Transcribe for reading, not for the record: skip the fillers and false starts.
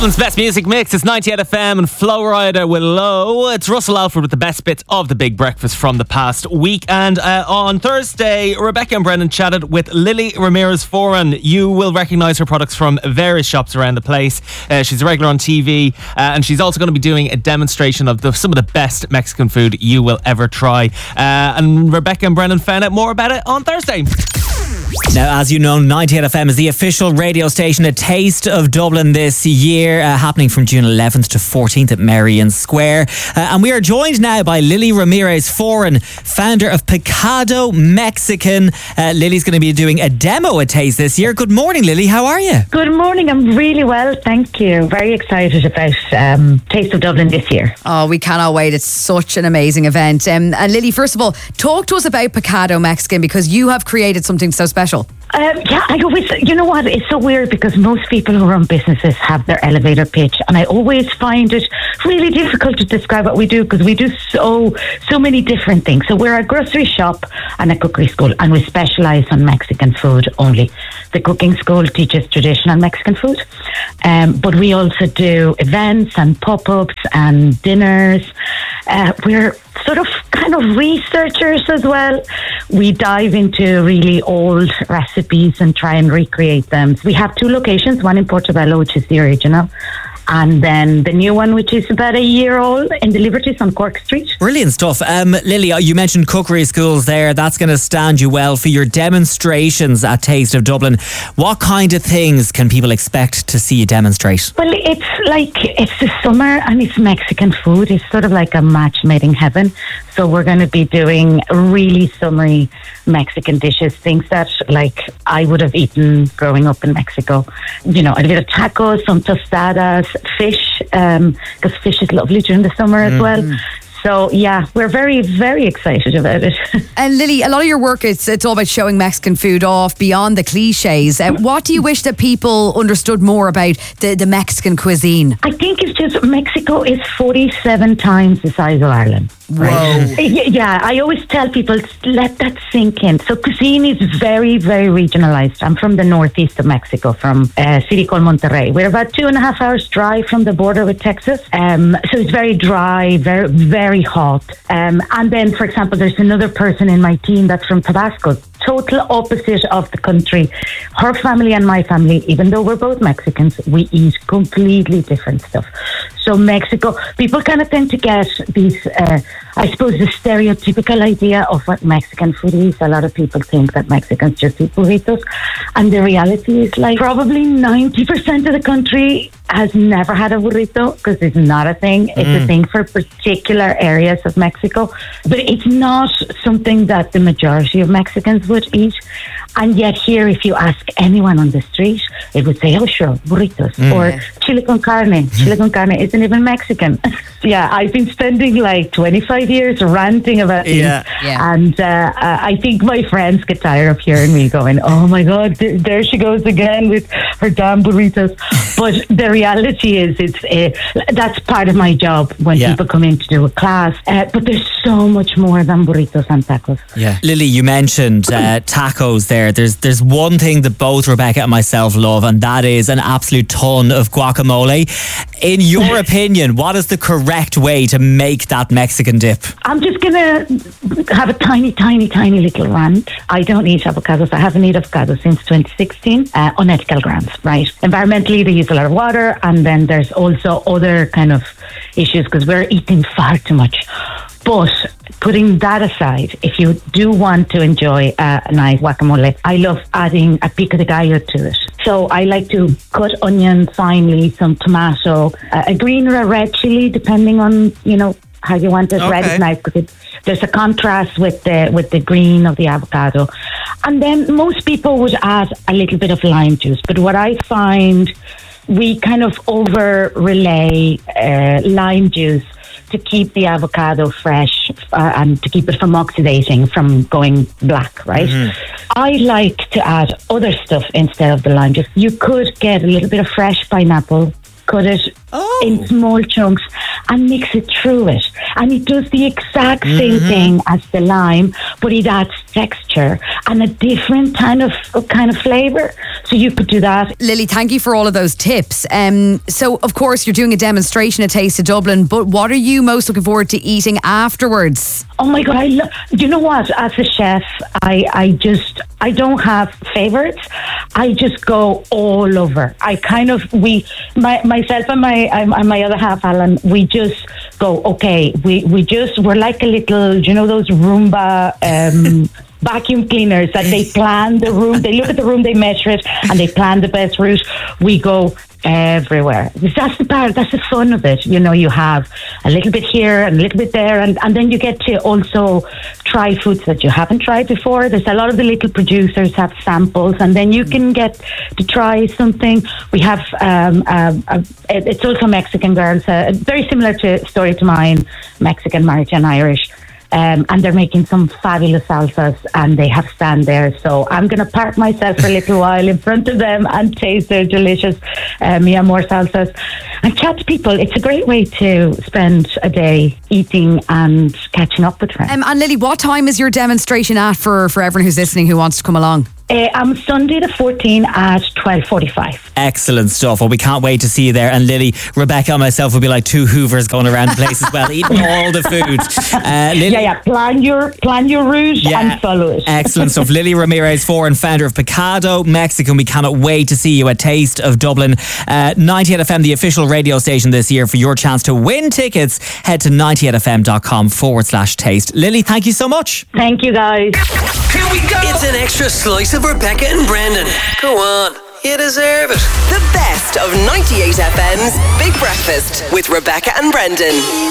Dublin's best music mix. It's 98 FM and Flow Rider with Low. It's Russell Alford with the best bits of the big breakfast from the past week. And on Thursday, Rebecca and Brennan chatted with Lily Ramirez Foran. You will recognise her products from various shops around the place. She's a regular on TV, and she's also going to be doing a demonstration of some of the best Mexican food you will ever try. And Rebecca and Brennan found out more about it on Thursday. Now, as you know, 98 FM is the official radio station, A Taste of Dublin this year, happening from June 11th to 14th at Merrion Square. And we are joined now by Lily Ramirez Foran, founder of Pecado Mexican. Lily's going to be doing a demo at Taste this year. Good morning, Lily. How are you? Good morning. I'm really well, thank you. Very excited about Taste of Dublin this year. Oh, we cannot wait. It's such an amazing event. And Lily, first of all, talk to us about Pecado Mexican, because you have created something so special. I always, you know what, it's so weird because most people who run businesses have their elevator pitch, and I always find it really difficult to describe what we do because we do so many different things. So we're a grocery shop and a cookery school, and we specialise on Mexican food only. The cooking school teaches traditional Mexican food, but we also do events and pop-ups and dinners. We're sort of kind of researchers as well. We dive into really old recipes and try and recreate them. We have two locations, one in Portobello, which is the original, and then the new one, which is about a year old, in the Liberties on Cork Street. Brilliant stuff. Lily, you mentioned cookery schools there. That's going to stand you well for your demonstrations at Taste of Dublin. What kind of things can people expect to see you demonstrate? Well, it's the summer and it's Mexican food. It's sort of like a match made in heaven. So we're going to be doing really summery Mexican dishes, things that like I would have eaten growing up in Mexico. You know, a bit of tacos, some tostadas, fish, because fish is lovely during the summer as well. So, yeah, we're very, very excited about it. And Lily, a lot of your work, it's all about showing Mexican food off beyond the cliches. What do you wish that people understood more about the Mexican cuisine? I think it's just Mexico is 47 times the size of Ireland. Right? Whoa. Yeah, I always tell people, let that sink in. So cuisine is very, very regionalized. I'm from the northeast of Mexico, from a city called Monterrey. We're about 2.5 hours drive from the border with Texas. So it's very dry, very, very hot. And then, for example, there's another person in my team that's from Tabasco. Total opposite of the country. Her family and my family, even though we're both Mexicans, we eat completely different stuff. So Mexico, people kind of tend to get these, I suppose, the stereotypical idea of what Mexican food is. A lot of people think that Mexicans just eat burritos. And the reality is like probably 90% of the country has never had a burrito because it's not a thing. It's a thing for particular areas of Mexico. But it's not something that the majority of Mexicans would eat. And yet here, if you ask anyone on the street, it would say, oh, sure, burritos. Or chile con carne. Chile con carne isn't even Mexican. Yeah, I've been spending like 25 years ranting about these. Yeah. And I think my friends get tired of hearing me going, oh my God, there she goes again with her damn burritos. But the reality is, that's part of my job when people come in to do a class. But there's so much more than burritos and tacos. Yeah. Lily, you mentioned tacos there. There's one thing that both Rebecca and myself love, and that is an absolute ton of guacamole. In your opinion, what is the correct way to make that Mexican dip? I'm just going to have a tiny little rant. I don't eat avocados. I haven't eaten avocados since 2016. Unethical grounds, right? Environmentally, they use a lot of water, and then there's also other kind of issues because we're eating far too much. But putting that aside, if you do want to enjoy a nice guacamole, I love adding a pico de gallo to it. So I like to cut onion finely, some tomato, a green or a red chili, depending on, you know, how you want it. Okay. Red is nice because there's a contrast with the green of the avocado. And then most people would add a little bit of lime juice. But what I find, we kind of over-relay lime juice to keep the avocado fresh and to keep it from oxidating, from going black, right? I like to add other stuff instead of the lime juice. You could get a little bit of fresh pineapple, cut it in small chunks, and mix it through it. And it does the exact same thing as the lime, but it adds texture and a different kind of flavour. So you could do that. Lily, thank you for all of those tips. So, of course, you're doing a demonstration at Taste of Dublin, but what are you most looking forward to eating afterwards? Oh my God, do you know what? As a chef, I don't have favourites. I just go all over. Myself and my other half, Alan, we just go, okay, we're like a little, do you know those Roomba vacuum cleaners that they plan the room, they look at the room, they measure it, and they plan the best route. We go everywhere. That's the fun of it. You have a little bit here and a little bit there, and then you get to also try foods that you haven't tried before. There's a lot of the little producers have samples, and then you can get to try something. We have it's also Mexican girls, very similar to Story to Mine, Mexican, Maritian, Irish. And they're making some fabulous salsas, and they have stand there. So I'm going to park myself for a little while in front of them and taste their delicious Mi Amor salsas and chat to people. It's a great way to spend a day eating and catching up with friends. And Lily, what time is your demonstration at for everyone who's listening who wants to come along? I'm Sunday the 14th at 12:45. Excellent stuff. Well, we can't wait to see you there. And Lily, Rebecca and myself will be like two Hoovers going around the place as well, eating all the food. Lily, Plan your route and follow it. Excellent stuff. Lily Ramirez, and founder of Picado Mexican. We cannot wait to see you at Taste of Dublin. 98FM, the official radio station this year. For your chance to win tickets, head to 98fm.com/taste. Lily, thank you so much. Thank you, guys. Here we go. It's an extra slice of Rebecca and Brendan. Go on, you deserve it. The best of 98FM's Big Breakfast with Rebecca and Brendan.